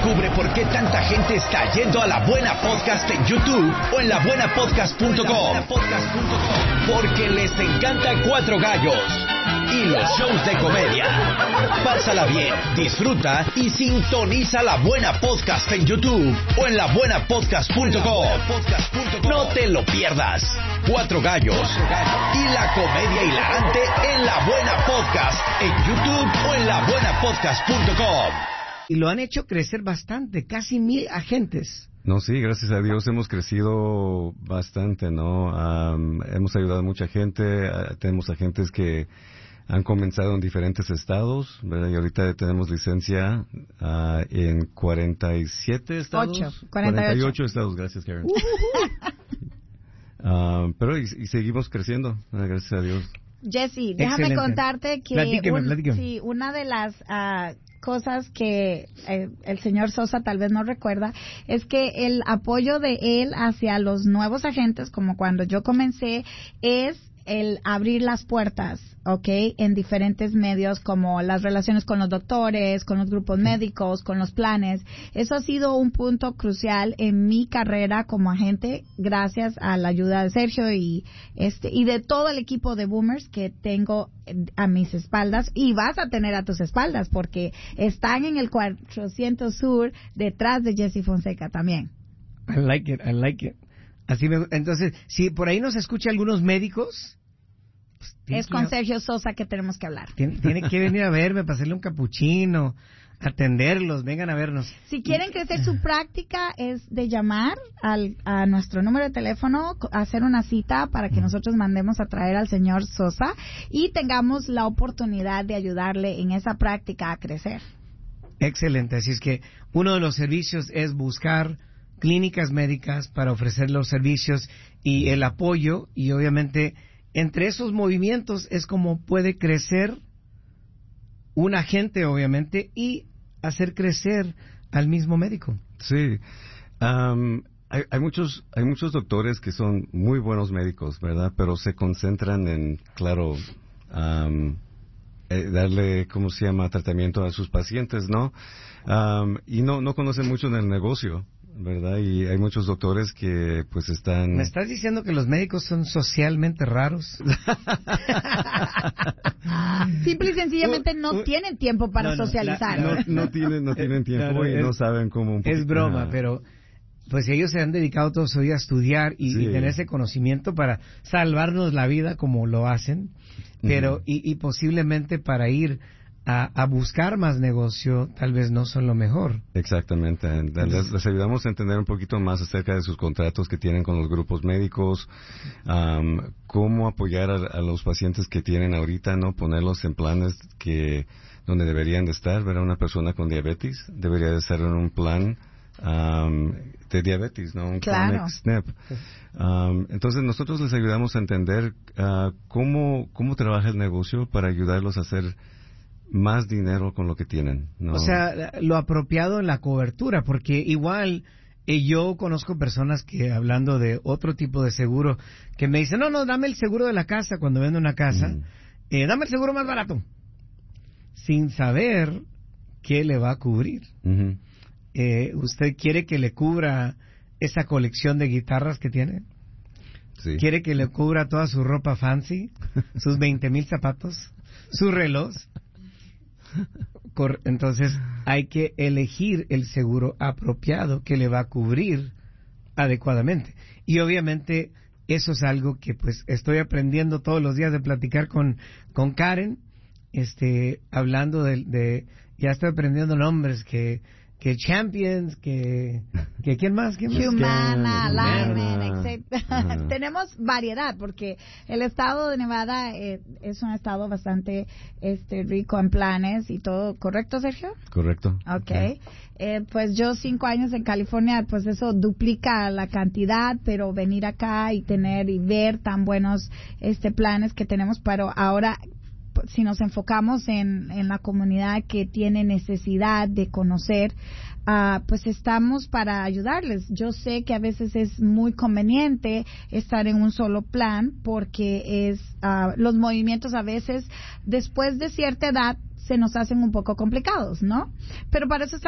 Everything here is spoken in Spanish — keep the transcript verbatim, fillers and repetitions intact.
Descubre por qué tanta gente está yendo a La Buena Podcast en YouTube o en la buena podcast punto com. Porque les encanta Cuatro Gallos y los shows de comedia. Pásala bien, disfruta y sintoniza La Buena Podcast en YouTube o en la buena podcast punto com. No te lo pierdas. Cuatro Gallos y la comedia hilarante en La Buena Podcast en YouTube o en la buena podcast punto com. Y lo han hecho crecer bastante, casi mil agentes. No, sí, gracias a Dios hemos crecido bastante, ¿no? Um, hemos ayudado a mucha gente, uh, tenemos agentes que han comenzado en diferentes estados, ¿verdad? Y ahorita tenemos licencia uh, en cuarenta y siete estados. Ocho, cuarenta y ocho. cuarenta y ocho estados, gracias, Karen. uh, pero y, y seguimos creciendo, uh, gracias a Dios. Jesse, déjame Excelente. contarte que Platíqueme, un, platíqueme. sí, una de las uh, cosas que eh, el señor Sosa tal vez no recuerda es que el apoyo de él hacia los nuevos agentes, como cuando yo comencé, es el abrir las puertas, ¿ok? En diferentes medios como las relaciones con los doctores, con los grupos médicos, con los planes. Eso ha sido un punto crucial en mi carrera como agente, gracias a la ayuda de Sergio y este y de todo el equipo de Boomers que tengo a mis espaldas y vas a tener a tus espaldas porque están en el cuatrocientos Sur detrás de Jesse Fonseca también. I like it, I like it. Así me, entonces, si por ahí nos escucha algunos médicos, pues, es con que, Sergio Sosa que tenemos que hablar. Tiene, tiene que venir a verme, para hacerle un capuchino, atenderlos, vengan a vernos. Si quieren crecer su práctica, es de llamar al, a nuestro número de teléfono, hacer una cita para que nosotros mandemos a traer al señor Sosa y tengamos la oportunidad de ayudarle en esa práctica a crecer. Excelente, así es que uno de los servicios es buscar clínicas médicas para ofrecer los servicios y el apoyo, y obviamente entre esos movimientos es como puede crecer un agente, obviamente, y hacer crecer al mismo médico. Sí, um, hay, hay muchos hay muchos doctores que son muy buenos médicos, ¿verdad? Pero se concentran en, claro, um, eh, darle, ¿cómo se llama?, tratamiento a sus pacientes, ¿no? Um, y no no conocen mucho del negocio, ¿verdad? Y hay muchos doctores que pues están... ¿Me estás diciendo que los médicos son socialmente raros? Simple y sencillamente no uh, uh, tienen tiempo para no, no, socializar. No, no tienen, no tienen tiempo no, no, y es, no saben cómo... Un es broma, ah. pero pues ellos se han dedicado todo su vida a estudiar y, sí. y tener ese conocimiento para salvarnos la vida como lo hacen, pero uh-huh. y, y posiblemente para ir A, a buscar más negocio, tal vez no son lo mejor. Exactamente. Les, les ayudamos a entender un poquito más acerca de sus contratos que tienen con los grupos médicos, um, cómo apoyar a, a los pacientes que tienen ahorita, no ponerlos en planes que donde deberían de estar. ¿Verdad? Una persona con diabetes debería de estar en un plan um, de diabetes, no un claro. chronic S N P. Um, entonces nosotros les ayudamos a entender uh, cómo cómo trabaja el negocio para ayudarlos a hacer más dinero con lo que tienen, ¿no? O sea, lo apropiado en la cobertura, porque igual eh, yo conozco personas que, hablando de otro tipo de seguro, que me dicen, no, no, dame el seguro de la casa cuando vendo una casa, mm. eh, dame el seguro más barato, sin saber qué le va a cubrir. Uh-huh. Eh, ¿Usted quiere que le cubra esa colección de guitarras que tiene? Sí. ¿Quiere que le cubra toda su ropa fancy, sus veinte mil zapatos, su reloj? Entonces hay que elegir el seguro apropiado que le va a cubrir adecuadamente. Y obviamente eso es algo que pues estoy aprendiendo todos los días de platicar con, con Karen, este, hablando de, de, ya estoy aprendiendo nombres que que Champions, que, que ¿quién más? ¿Quién más? Humana, Lineman, etcétera. Uh-huh. Tenemos variedad porque el estado de Nevada eh, es un estado bastante este rico en planes y todo, ¿correcto, Sergio? Correcto. Okay. Eh, pues yo cinco años en California, pues eso duplica la cantidad, pero venir acá y tener y ver tan buenos este planes que tenemos, pero ahora si nos enfocamos en, en la comunidad que tiene necesidad de conocer, uh, pues estamos para ayudarles. Yo sé que a veces es muy conveniente estar en un solo plan porque es uh, los movimientos a veces después de cierta edad se nos hacen un poco complicados, ¿no? Pero para eso estamos